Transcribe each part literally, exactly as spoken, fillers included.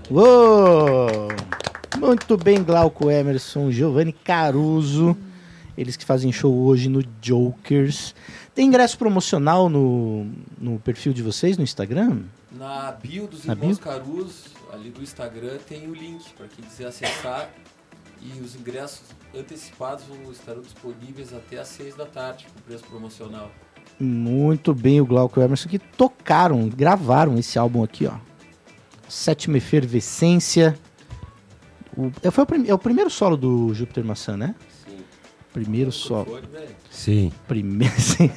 Uou! Muito bem, Glauco Emerson, Giovanni Caruso. Eles que fazem show hoje no Jokers. Tem ingresso promocional no, no perfil de vocês no Instagram? Na bio dos Na Irmãos bio? Caruso, ali do Instagram, tem o link para quem quiser acessar. E os ingressos antecipados vão estarão disponíveis até às seis da tarde, com preço promocional. Muito bem, o Glauco Emerson, que tocaram, gravaram esse álbum aqui, ó. Sétima Efervescência. O, é, foi o, prim, é o primeiro solo do Júpiter Maçã, né? Sim. Primeiro solo. Sim. Primeiro, sim.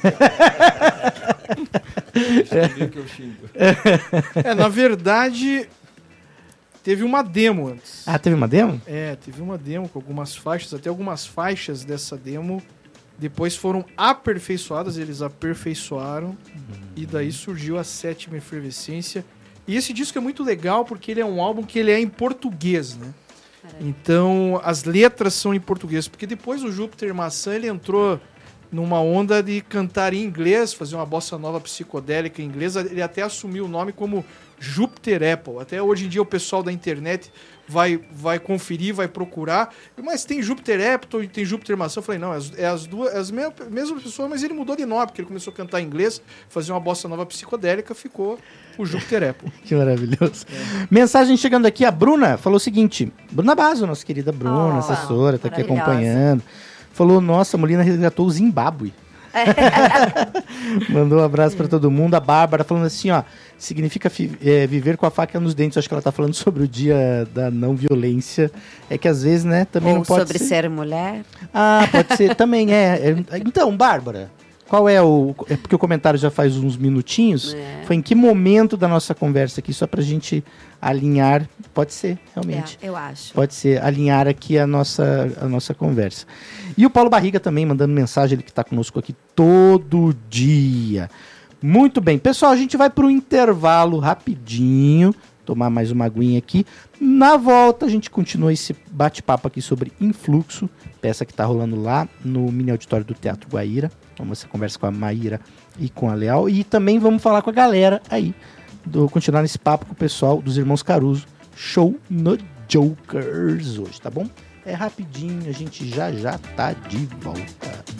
Que eu xingo. É, na verdade, teve uma demo antes. Ah, teve uma demo? É, teve uma demo com algumas faixas, até algumas faixas dessa demo depois foram aperfeiçoadas, eles aperfeiçoaram, uhum. E daí surgiu a Sétima Efervescência. E esse disco é muito legal porque ele é um álbum que ele é em português, né? Caramba. Então, as letras são em português, porque depois o Júpiter Maçã, ele entrou numa onda de cantar em inglês, fazer uma bossa nova psicodélica em inglês, ele até assumiu o nome como Júpiter Apple. Até hoje em dia o pessoal da internet vai, vai conferir, vai procurar, mas tem Júpiter Apple, tem Júpiter Maçã. Eu falei, não, é as, é as duas, é as mesmas, mesmas pessoas, mas ele mudou de nome, porque ele começou a cantar em inglês, fazer uma bossa nova psicodélica, ficou o Júpiter Apple. Que maravilhoso. É. Mensagem chegando aqui, a Bruna falou o seguinte, Bruna Basso, nossa querida Bruna, oh, assessora, está aqui acompanhando. Falou, nossa, a Molina resgatou o Zimbábue. Mandou um abraço para todo mundo. A Bárbara falando assim, ó, significa fi, é, viver com a faca nos dentes. Acho que ela tá falando sobre o dia da não violência. É que às vezes, né, também Ou não pode sobre ser... ser mulher. Ah, pode ser, também é. é. Então, Bárbara, qual é o... É porque o comentário já faz uns minutinhos. É. Foi em que momento da nossa conversa aqui, só pra gente alinhar, pode ser, realmente. É, eu acho. Pode ser, alinhar aqui a nossa, a nossa conversa. E o Paulo Barriga também mandando mensagem, ele que está conosco aqui todo dia. Muito bem, pessoal, a gente vai para o intervalo rapidinho, tomar mais uma aguinha aqui. Na volta a gente continua esse bate-papo aqui sobre Influxo, peça que está rolando lá no mini auditório do Teatro Guaíra. Vamos essa conversa com a Maíra e com a Leal. E também vamos falar com a galera aí, do, continuar nesse papo com o pessoal dos Irmãos Caruso, show no Jokers hoje, tá bom? É rapidinho, a gente já já tá de volta.